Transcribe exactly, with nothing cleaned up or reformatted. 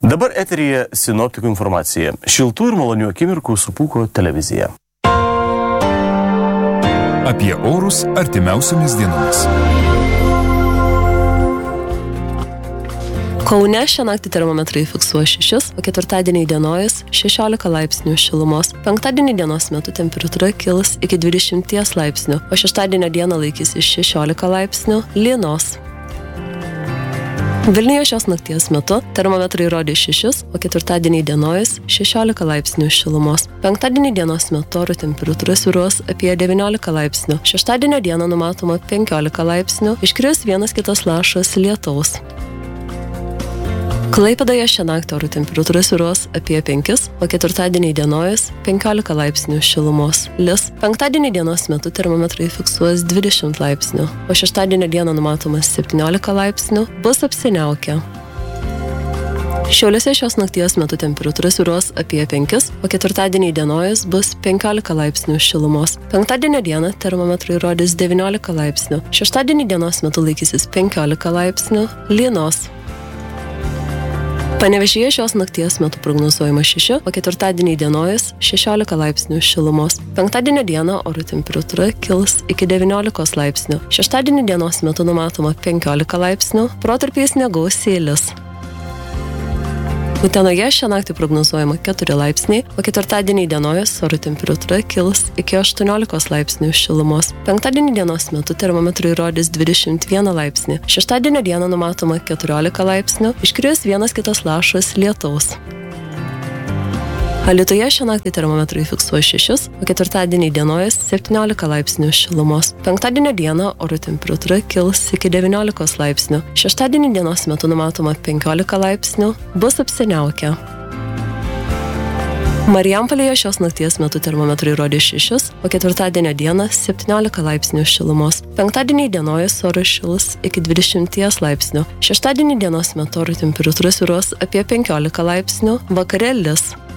Dabar eteryje sinoptikų informacija. Šiltų ir malonių akimirkų su Pūko televizija. Apie orus artimiausiomis dienomis. Kaune šią naktį termometrai fiksuoja šešis, o ketvirtadienį įdienojus šešiolika laipsnių šilumos. Penktadienį dienos metu temperatūra kils iki dvidešimt laipsnių, o šeštadienio dieną laikysis šešiolika laipsnių lynos. Vilniuje šios nakties metu termometrai rodė šešis, o ketvirtadienį įdienojus šešiolika laipsnių šilumos. Penktadienį dienos metu oro temperatūra svyruos apie devyniolika laipsnių. Šeštadienio dieną numatoma penkiolika laipsnių, iškris vienas kitas lašas lietaus. Klaipėdoje šią naktį oro temperatūra svyruos apie penkis, o ketvirtadienį įdienojus penkiolika laipsnių šilumos. Lis. Penktadienį dienos metu termometrai fiksuos dvidešimt laipsnių, o šeštadienio dieną numatomas septyniolika laipsnių, bus apsiniaukę. Šiauliuose šios nakties metu temperatūra svyruos apie penkis, o ketvirtadienį įdienojus bus penkiolika laipsnių šilumos. Penktadienio dieną termometrai rodys devyniolika laipsnių, šeštadienį dienos metu laikysis penkiolika laipsnių, lynos. Panevėžyje šios nakties metu prognozuojama šeši, o ketvirtadienį įdienojus šešiolika laipsnių šilumos. Penktadienio dieną oro temperatūra kils iki devyniolikos laipsnių. Šeštadienį dienos metu numatoma penkiolika laipsnių, protarpiais negausiai lis. Utenoje šią naktį prognozuojama keturi laipsniai, o ketvirtadienį įdienojus oro temperatūra kils iki aštuoniolikos laipsnių šilumos. Penktadienį dienos metu termometrai rodys dvidešimt vieną laipsnį. Šeštadienio dieną numatoma keturiolika laipsnių, iškris vienas kitas lašas lietaus. Alytuje šią naktį termometrai fiksuoja šešis, o ketvirtadienį įdienojus septyniolika laipsnių šilumos. Penktadienio dieną oro temperatūra kils iki devyniolikos laipsnių. Šeštadienį dienos metu numatoma penkiolika laipsnių, bus apsiniaukę. Marijampolėje šios nakties metu termometrai rodė šešis, o ketvirtadienio dieną septyniolika laipsnių šilumos. Penktadienį įdienojus oras šils iki dvidešimt laipsnių. Šeštadienį dienos metu oro temperatūra svyruos apie penkiolika laipsnių, vakare lis.